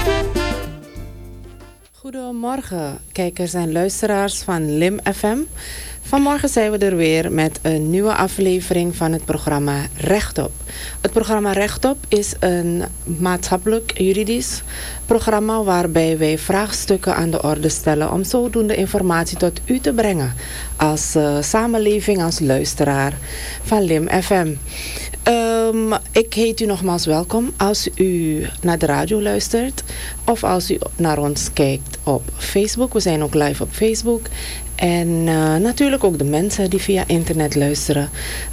Goedemorgen, kijkers en luisteraars van LIM FM. Vanmorgen zijn we er weer met een nieuwe aflevering van het programma Rechtop. Het programma Rechtop is een maatschappelijk-juridisch programma waarbij wij vraagstukken aan de orde stellen om zodoende informatie tot u te brengen als samenleving, als luisteraar van LIM FM. Ik heet u nogmaals welkom als u naar de radio luistert of als u naar ons kijkt op Facebook. We zijn ook live op Facebook. En natuurlijk ook de mensen die via internet luisteren.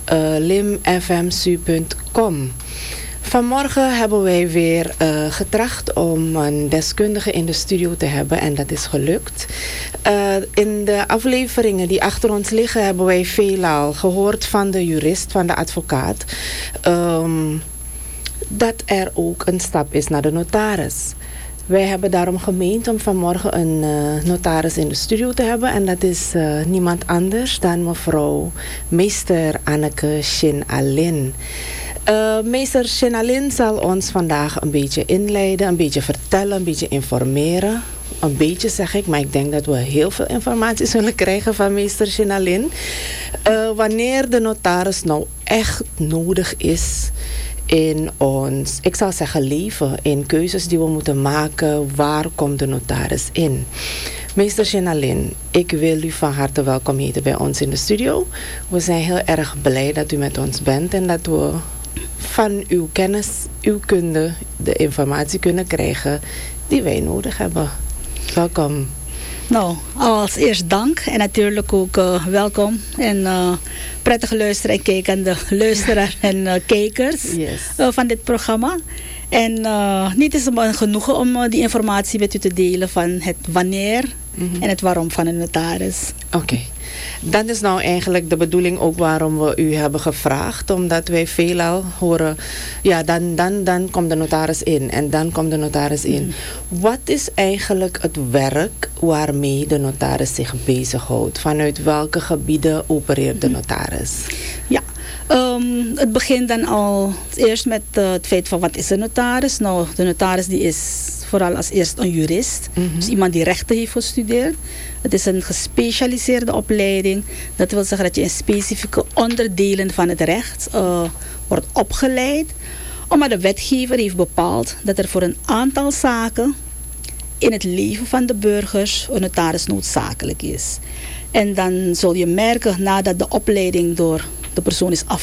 limfmsu.com. Vanmorgen hebben wij weer getracht om een deskundige in de studio te hebben en dat is gelukt. In de afleveringen die achter ons liggen hebben wij veelal gehoord van de jurist, van de advocaat, dat er ook een stap is naar de notaris. Wij hebben daarom gemeend om vanmorgen een notaris in de studio te hebben. En dat is niemand anders dan mevrouw meester Anneke Chin-Alin. Meester Chin-Alin zal ons vandaag een beetje inleiden, een beetje vertellen, een beetje informeren. Een beetje zeg ik, maar ik denk dat we heel veel informatie zullen krijgen van meester Chin-Alin. Wanneer de notaris nou echt nodig is in ons, ik zal zeggen leven, in keuzes die we moeten maken, waar komt de notaris in? Meester Chin-Alin, ik wil u van harte welkom heten bij ons in de studio. We zijn heel erg blij dat u met ons bent en dat we van uw kennis, uw kunde, de informatie kunnen krijgen die wij nodig hebben. Welkom. Nou, als eerst dank en natuurlijk ook welkom en prettige luisteren en kijken aan de luisteraars en kijkers van dit programma. En niet is het me een genoegen om die informatie met u te delen van het wanneer en het waarom van een notaris. Oké. Dat is nou eigenlijk de bedoeling ook waarom we u hebben gevraagd. Omdat wij veelal horen, ja, dan komt de notaris in en dan komt de notaris in. Wat is eigenlijk het werk waarmee de notaris zich bezighoudt? Vanuit welke gebieden opereert de notaris? Ja. Het begint dan al eerst met het feit van wat is een notaris? Nou, de notaris die is vooral als eerst een jurist. Dus iemand die rechten heeft gestudeerd. Het is een gespecialiseerde opleiding. Dat wil zeggen dat je in specifieke onderdelen van het recht wordt opgeleid. Omdat de wetgever heeft bepaald dat er voor een aantal zaken in het leven van de burgers een notaris noodzakelijk is. En dan zul je merken nadat de opleiding door de persoon is